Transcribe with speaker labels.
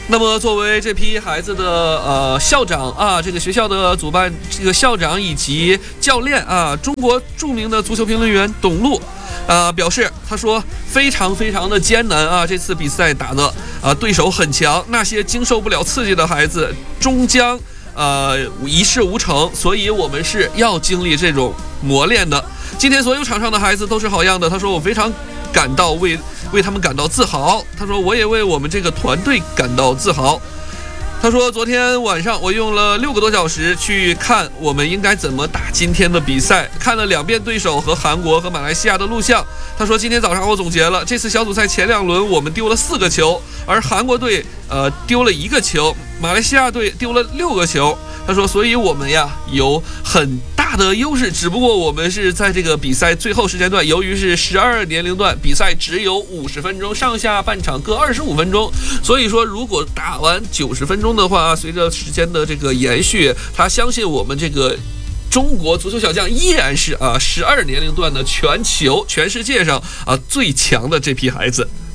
Speaker 1: 那么作为这批孩子的校长啊，这个学校的主办这个校长以及教练啊，中国著名的足球评论员董路表示，他说非常的艰难啊，这次比赛打的对手很强，那些经受不了刺激的孩子终将一事无成，所以我们是要经历这种磨练的。今天所有场上的孩子都是好样的，他说我非常感到为他们感到自豪，他说我也为我们这个团队感到自豪。他说昨天晚上我用了6个多小时去看我们应该怎么打今天的比赛，看了2遍对手和韩国和马来西亚的录像。他说今天早上我总结了，这次小组赛前2轮我们丢了4个球，而韩国队丢了1个球，马来西亚队丢了6个球。他说所以我们呀有很大的优势，只不过我们是在这个比赛最后时间段，由于是12年龄段，比赛只有50分钟，上下半场各25分钟，所以说如果打完90分钟的话，随着时间的这个延续，他相信我们这个中国足球小将依然是12年龄段的全世界上最强的这批孩子。